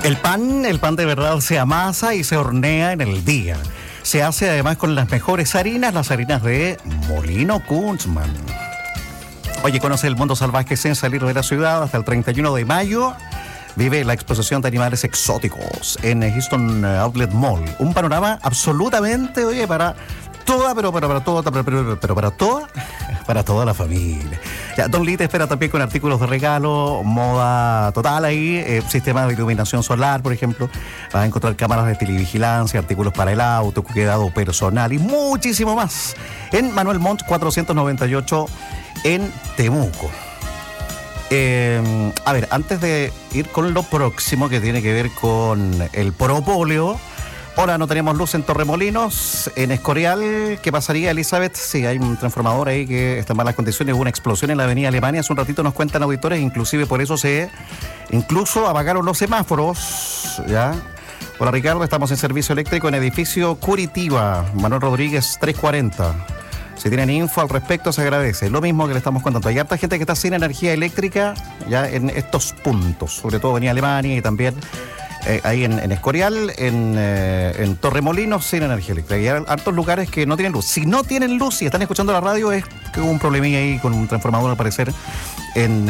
El pan de verdad se amasa y se hornea en el día. Se hace además con las mejores harinas, las harinas de Molino Kunzman. Oye, conoce el mundo salvaje sin salir de la ciudad hasta el 31 de mayo. Vive la exposición de animales exóticos en Houston Outlet Mall. Un panorama absolutamente, oye, para toda, para toda la familia. Ya, Don Lee te espera también con artículos de regalo, moda total ahí, sistemas de iluminación solar, por ejemplo. Vas a encontrar cámaras de televigilancia, artículos para el auto, cuidado personal y muchísimo más. En Manuel Montt 498 en Temuco. A ver, antes de ir con lo próximo que tiene que ver con el propóleo. Ahora no tenemos luz en Torremolinos, en Escorial. ¿Qué pasaría, Elizabeth? Sí, hay un transformador ahí que está en malas condiciones. Hubo una explosión en la avenida Alemania. Hace un ratito nos cuentan auditores, inclusive por eso incluso apagaron los semáforos. ¿Ya? Hola, Ricardo, estamos en servicio eléctrico en edificio Curitiba, Manuel Rodríguez 340. Si tienen info al respecto, se agradece. Lo mismo que le estamos contando. Hay harta gente que está sin energía eléctrica ya en estos puntos, sobre todo avenida Alemania y también ahí en Escorial, en Torremolinos, sin energía eléctrica. Y hay hartos lugares que no tienen luz. Si no tienen luz y están escuchando la radio, es que hubo un problemilla ahí con un transformador, al parecer, ahí en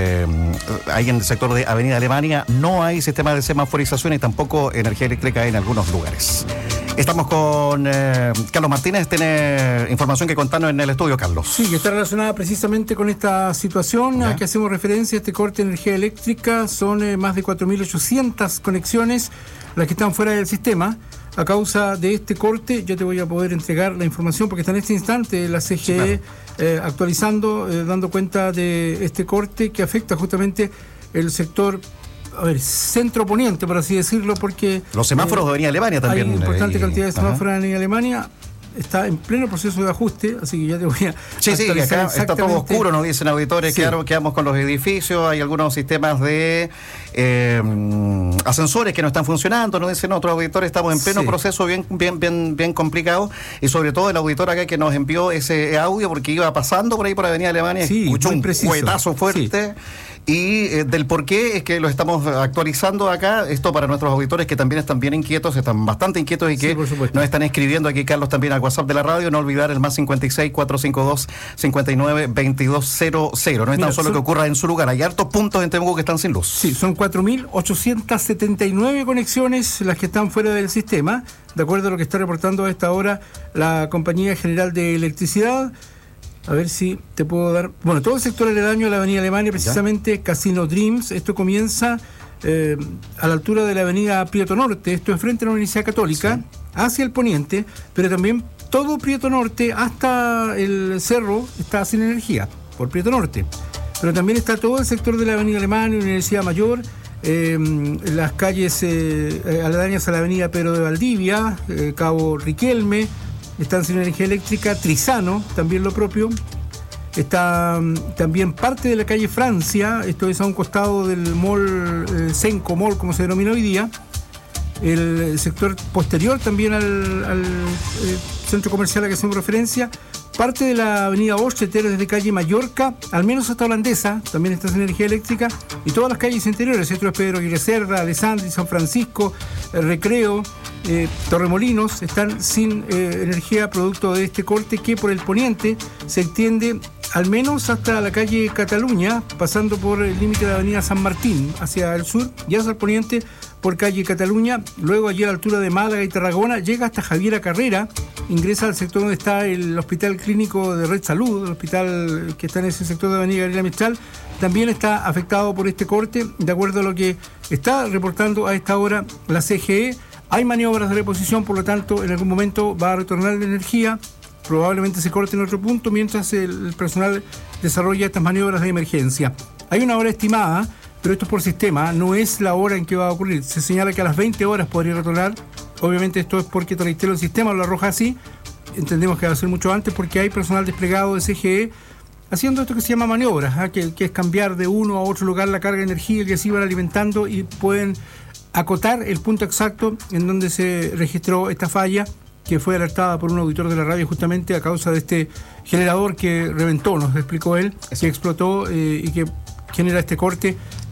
el sector de avenida Alemania. No hay sistema de semaforización y tampoco energía eléctrica en algunos lugares. Estamos con Carlos Martínez, tiene información que contarnos en el estudio, Carlos. Sí, que está relacionada precisamente con esta situación a que hacemos referencia. Este corte de energía eléctrica son más de 4.800 conexiones las que están fuera del sistema. A causa de este corte, yo te voy a poder entregar la información porque está en este instante la CGE actualizando, dando cuenta de este corte que afecta justamente el sector centro-poniente, por así decirlo, porque los semáforos de avenida Alemania también. Hay importante cantidad de semáforos en avenida Alemania. Está en pleno proceso de ajuste, así que ya te voy a acá está todo oscuro, nos dicen auditores, sí. Quedamos con los edificios, hay algunos sistemas de ascensores que no están funcionando, nos dicen otros auditores, estamos en pleno proceso bien complicado, y sobre todo el auditor acá que nos envió ese audio porque iba pasando por ahí por avenida Alemania, escuchó un cuetazo fuerte. Y del por qué es que lo estamos actualizando acá, esto para nuestros auditores que también están bien inquietos, están bastante inquietos y que nos están escribiendo aquí, Carlos, también al WhatsApp de la radio, no olvidar el más 56 452 59 2200. No es tan solo que ocurra en su lugar, hay hartos puntos en Temuco que están sin luz. Sí, son 4.879 conexiones las que están fuera del sistema, de acuerdo a lo que está reportando a esta hora la Compañía General de Electricidad. A ver si te puedo dar... Bueno, todo el sector aledaño a la avenida Alemania, precisamente Casino Dreams. Esto comienza a la altura de la avenida Prieto Norte. Esto es frente a la Universidad Católica, hacia el poniente, pero también todo Prieto Norte hasta el cerro está sin energía, por Prieto Norte. Pero también está todo el sector de la avenida Alemania, Universidad Mayor, las calles aledañas a la avenida Pedro de Valdivia, Cabo Riquelme, están sin energía eléctrica. Trizano, también lo propio. Está también parte de la calle Francia, esto es a un costado del mall, Senco Mall, como se denomina hoy día. El sector posterior también al centro comercial a que hacemos referencia. Parte de la avenida Orcheter desde calle Mallorca, al menos hasta Holandesa, también está sin energía eléctrica. Y todas las calles interiores, esto es Pedro Aguirre Cerda, Alessandri, San Francisco, Recreo, Torremolinos, están sin energía producto de este corte que por el poniente se extiende al menos hasta la calle Cataluña, pasando por el límite de la avenida San Martín hacia el sur y hacia el poniente por calle Cataluña. Luego allí a la altura de Málaga y Tarragona llega hasta Javiera Carrera, ingresa al sector donde está el Hospital Clínico de Red Salud, el hospital que está en ese sector de avenida Gabriela Mistral, también está afectado por este corte, de acuerdo a lo que está reportando a esta hora la CGE. Hay maniobras de reposición, por lo tanto, en algún momento va a retornar la energía, probablemente se corte en otro punto, mientras el personal desarrolla estas maniobras de emergencia. Hay una hora estimada, pero esto es por sistema, no es la hora en que va a ocurrir. Se señala que a las 20 horas podría retornar. Obviamente esto es porque, te reitero, el sistema lo arroja así. Entendemos que va a ser mucho antes porque hay personal desplegado de CGE haciendo esto que se llama maniobras, que es cambiar de uno a otro lugar la carga de energía y que se van alimentando y pueden acotar el punto exacto en donde se registró esta falla, que fue alertada por un auditor de la radio justamente a causa de este generador que reventó, nos explicó él, que explotó y que genera este corte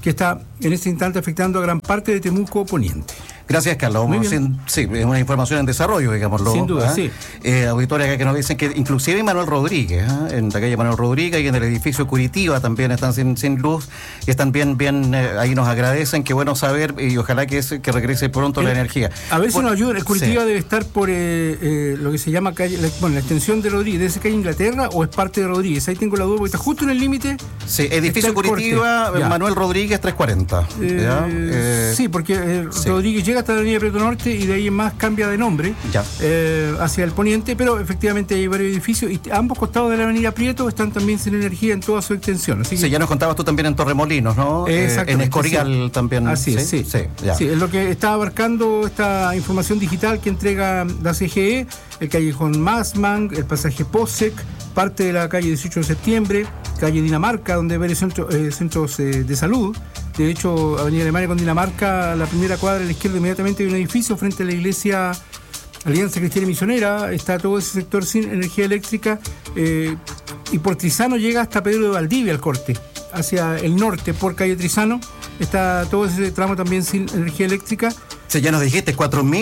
que está en este instante afectando a gran parte de Temuco Poniente. Gracias, Carlos. Sí, es una información en desarrollo, digámoslo. Sin duda, sí. Auditores acá que nos dicen que inclusive Manuel Rodríguez, en la calle Manuel Rodríguez y en el edificio Curitiba también están sin luz y están bien, ahí nos agradecen, qué bueno saber y ojalá que regrese pronto la energía. A ver si nos ayuda. El Curitiba debe estar por lo que se llama calle, la extensión de Rodríguez. ¿Debe ser calle Inglaterra o es parte de Rodríguez? Ahí tengo la duda porque está justo en el límite. Sí, edificio Curitiba, Manuel Rodríguez 340. Sí, porque Rodríguez llega hasta la avenida Prieto Norte y de ahí en más cambia de nombre hacia el poniente, pero efectivamente hay varios edificios y a ambos costados de la avenida Prieto están también sin energía en toda su extensión. Así que, ya nos contabas tú también en Torremolinos, ¿no? En Escorial también. Así es, sí, es lo que está abarcando esta información digital que entrega la CGE, el callejón Massman, el pasaje Posec, parte de la calle 18 de septiembre, calle Dinamarca, donde hay varios centros de salud. De hecho, Avenida Alemania con Dinamarca, la primera cuadra a la izquierda inmediatamente hay un edificio frente a la iglesia Alianza Cristiana y Misionera. Está todo ese sector sin energía eléctrica y por Trizano llega hasta Pedro de Valdivia al corte, hacia el norte por calle Trizano. Está todo ese tramo también sin energía eléctrica. Sí, ya nos dijiste,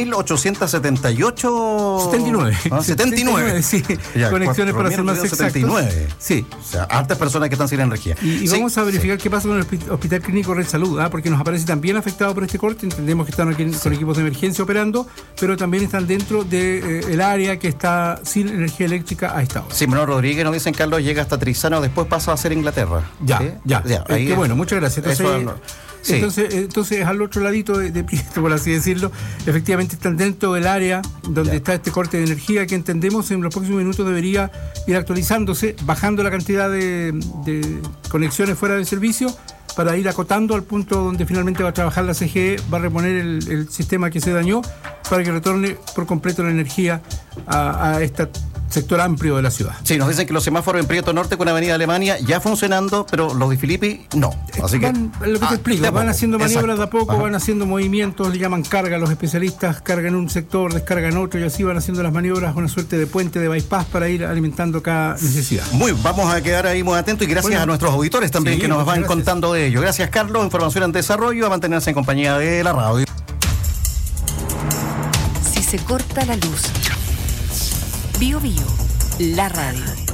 4.878... 79. ¿Ah? 79. Sí, ya, conexiones para ser más exactos. 79. Sí. O sea, hartas personas que están sin energía. Y vamos a verificar qué pasa con el Hospital Clínico Red Salud, porque nos aparece también afectado por este corte. Entendemos que están aquí con equipos de emergencia operando, pero también están dentro del área que está sin energía eléctrica a esta hora. Sí, Manuel Rodríguez nos dicen, Carlos, llega hasta Trizano, después pasa a ser Inglaterra. Ya. Qué bueno, muchas gracias. Entonces al otro ladito de Prieto, por así decirlo, efectivamente están dentro del área donde está este corte de energía que entendemos en los próximos minutos debería ir actualizándose, bajando la cantidad de conexiones fuera del servicio para ir acotando al punto donde finalmente va a trabajar la CGE, va a reponer el sistema que se dañó para que retorne por completo la energía a este sector amplio de la ciudad. Sí, nos dicen que los semáforos en Prieto Norte con Avenida Alemania ya funcionando, pero los de Filippi no. Así lo que te explico, van haciendo maniobras de a poco, van haciendo movimientos, le llaman carga, los especialistas cargan un sector, descargan otro y así van haciendo las maniobras, una suerte de puente de bypass para ir alimentando cada necesidad. Vamos a quedar ahí muy atentos y gracias a nuestros auditores también que nos van contando de ello. Gracias, Carlos, información en desarrollo, a mantenerse en compañía de la radio. Si se corta la luz, Bio Bio, la radio.